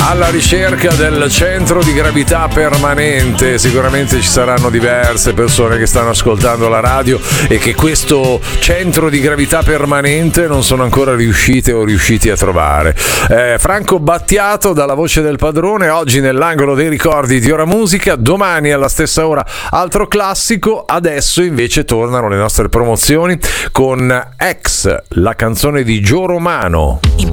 alla ricerca del centro di gravità permanente. Sicuramente ci saranno diverse persone che stanno ascoltando la radio e che questo centro di gravità permanente non sono ancora riuscite o riusciti a trovare. Franco Battiato dalla voce del padrone, oggi nell'angolo dei ricordi di Ora Musica, domani alla stessa ora altro classico. Adesso invece tornano le nostre promozioni con Ex, la canzone di Gio Romano.